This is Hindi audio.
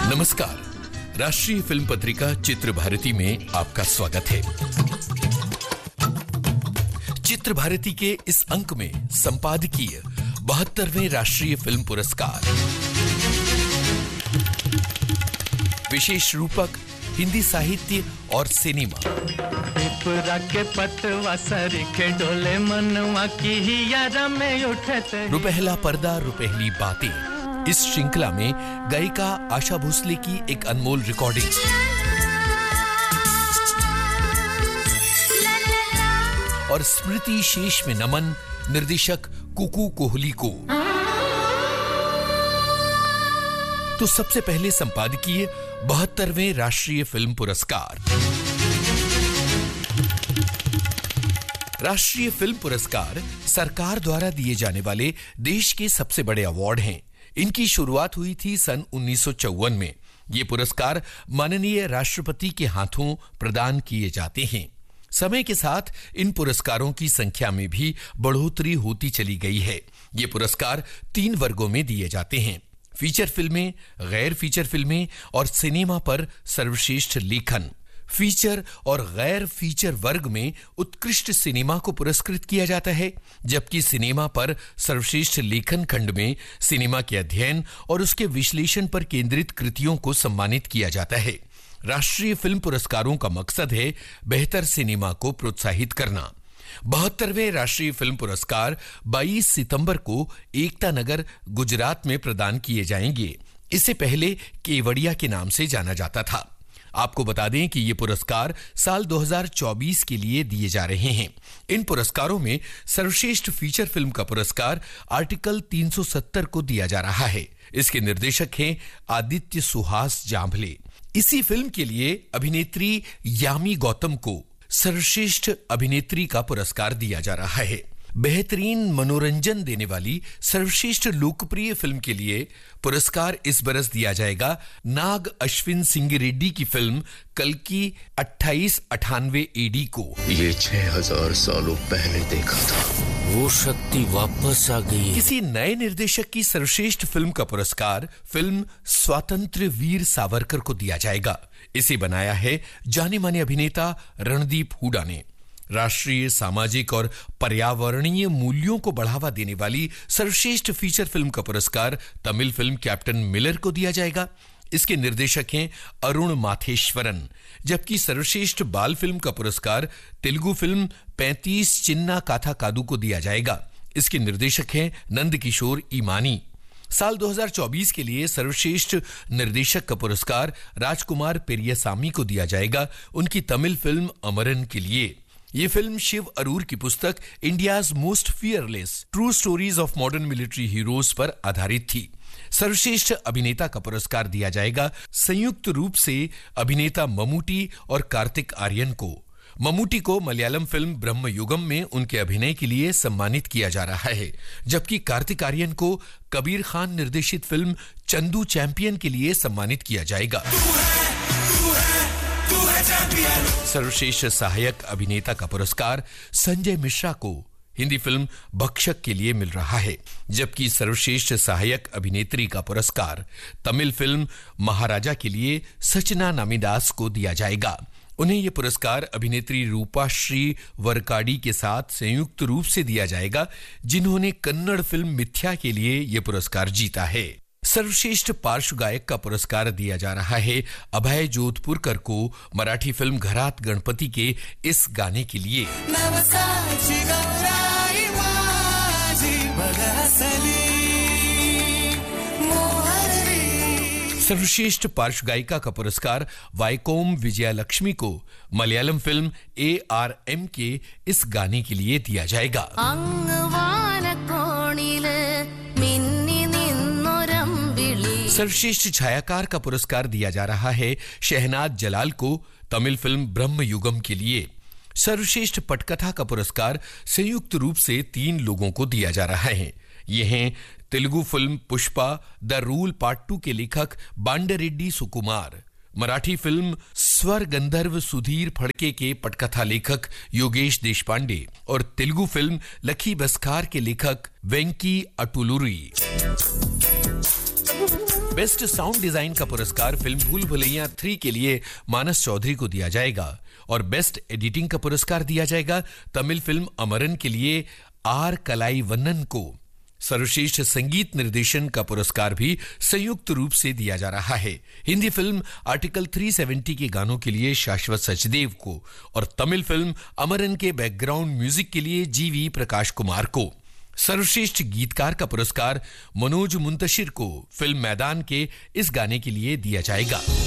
नमस्कार, राष्ट्रीय फिल्म पत्रिका चित्र भारती में आपका स्वागत है। चित्र भारती के इस अंक में संपादकीय 72वें राष्ट्रीय फिल्म पुरस्कार, विशेष रूपक हिंदी साहित्य और सिनेमा, रुपहला पर्दा रुपहली बातें। इस श्रृंखला में गायिका आशा भोसले की एक अनमोल रिकॉर्डिंग, और स्मृति शेष में नमन निर्देशक कुकू कोहली को। तो सबसे पहले संपादकीय 72वें राष्ट्रीय फिल्म पुरस्कार। राष्ट्रीय फिल्म पुरस्कार सरकार द्वारा दिए जाने वाले देश के सबसे बड़े अवार्ड हैं। इनकी शुरुआत हुई थी सन 1954 में। ये पुरस्कार माननीय राष्ट्रपति के हाथों प्रदान किए जाते हैं। समय के साथ इन पुरस्कारों की संख्या में भी बढ़ोतरी होती चली गई है। ये पुरस्कार 3 वर्गों में दिए जाते हैं: फीचर फिल्में, गैर फीचर फिल्में और सिनेमा पर सर्वश्रेष्ठ लेखन। फीचर और गैर फीचर वर्ग में उत्कृष्ट सिनेमा को पुरस्कृत किया जाता है, जबकि सिनेमा पर सर्वश्रेष्ठ लेखन खंड में सिनेमा के अध्ययन और उसके विश्लेषण पर केंद्रित कृतियों को सम्मानित किया जाता है। राष्ट्रीय फिल्म पुरस्कारों का मकसद है बेहतर सिनेमा को प्रोत्साहित करना। 72वें राष्ट्रीय फिल्म पुरस्कार 22 सितंबर को एकता नगर, गुजरात में प्रदान किए जाएंगे। इससे पहले केवड़िया के नाम से जाना जाता था। आपको बता दें कि ये पुरस्कार साल 2024 के लिए दिए जा रहे हैं। इन पुरस्कारों में सर्वश्रेष्ठ फीचर फिल्म का पुरस्कार आर्टिकल 370 को दिया जा रहा है। इसके निर्देशक हैं आदित्य सुहास जांभले। इसी फिल्म के लिए अभिनेत्री यामी गौतम को सर्वश्रेष्ठ अभिनेत्री का पुरस्कार दिया जा रहा है। बेहतरीन मनोरंजन देने वाली सर्वश्रेष्ठ लोकप्रिय फिल्म के लिए पुरस्कार इस बरस दिया जाएगा नाग अश्विन सिंह रेड्डी की फिल्म कल्कि 2898 AD को। ये 6000 सालों पहले देखा था, वो शक्ति वापस आ गई। किसी नए निर्देशक की सर्वश्रेष्ठ फिल्म का पुरस्कार फिल्म स्वातंत्र्य वीर सावरकर को दिया जाएगा। इसे बनाया है जाने माने अभिनेता रणदीप हुडा ने। राष्ट्रीय, सामाजिक और पर्यावरणीय मूल्यों को बढ़ावा देने वाली सर्वश्रेष्ठ फीचर फिल्म का पुरस्कार तमिल फिल्म कैप्टन मिलर को दिया जाएगा। इसके निर्देशक हैं अरुण माथेश्वरन। जबकि सर्वश्रेष्ठ बाल फिल्म का पुरस्कार तेलुगु फिल्म 35 चिन्ना काथा कादू को दिया जाएगा। इसके निर्देशक हैं नंदकिशोर ईमानी। साल 2024 के लिए सर्वश्रेष्ठ निर्देशक का पुरस्कार राजकुमार पेरियासामी को दिया जाएगा, उनकी तमिल फिल्म अमरन के लिए। ये फिल्म शिव अरूर की पुस्तक India's most fearless true stories of modern military heroes पर आधारित थी। सर्वश्रेष्ठ अभिनेता का पुरस्कार दिया जाएगा संयुक्त रूप से अभिनेता ममूटी और कार्तिक आर्यन को। ममूटी को मलयालम फिल्म ब्रह्मयुगम में उनके अभिनय के लिए सम्मानित किया जा रहा है, जबकि कार्तिक आर्यन को कबीर खान निर्देशित फिल्म चंदू चैंपियन के लिए सम्मानित किया जाएगा। सर्वश्रेष्ठ सहायक अभिनेता का पुरस्कार संजय मिश्रा को हिंदी फिल्म भक्षक के लिए मिल रहा है, जबकि सर्वश्रेष्ठ सहायक अभिनेत्री का पुरस्कार तमिल फिल्म महाराजा के लिए सचना नामीदास को दिया जाएगा। उन्हें यह पुरस्कार अभिनेत्री रूपाश्री वरकाडी के साथ संयुक्त रूप से दिया जाएगा, जिन्होंने कन्नड़ फिल्म मिथ्या के लिए यह पुरस्कार जीता है। सर्वश्रेष्ठ पार्श्व गायक का पुरस्कार दिया जा रहा है अभय जोधपुरकर को मराठी फिल्म घरात गणपति के इस गाने के लिए। सर्वश्रेष्ठ पार्श्व गायिका का पुरस्कार वाइकोम विजयालक्ष्मी को मलयालम फिल्म ARM के इस गाने के लिए दिया जाएगा। सर्वश्रेष्ठ छायाकार का पुरस्कार दिया जा रहा है शहनाज जलाल को तमिल फिल्म ब्रह्मयुगम के लिए। सर्वश्रेष्ठ पटकथा का पुरस्कार संयुक्त रूप से 3 लोगों को दिया जा रहा है। ये हैं Telugu film Pushpa the rule part 2 के लेखक बांडरेड्डी सुकुमार, मराठी फिल्म स्वर गंधर्व सुधीर फड़के के पटकथा लेखक योगेश देशपांडे और तेलुगु फिल्म लखी बस्खार के लेखक वेंकी अटुलुरी। बेस्ट साउंड डिजाइन का पुरस्कार फिल्म भूल भुलैया 3 के लिए मानस चौधरी को दिया जाएगा और बेस्ट एडिटिंग का पुरस्कार दिया जाएगा तमिल फिल्म अमरन के लिए आर कलाईवन्नन को। सर्वश्रेष्ठ संगीत निर्देशन का पुरस्कार भी संयुक्त रूप से दिया जा रहा है हिंदी फिल्म आर्टिकल 370 के गानों के लिए शाश्वत सचदेव को और तमिल फिल्म अमरन के बैकग्राउंड म्यूजिक के लिए जीवी प्रकाश कुमार को। सर्वश्रेष्ठ गीतकार का पुरस्कार मनोज मुंतशिर को फिल्म मैदान के इस गाने के लिए दिया जाएगा।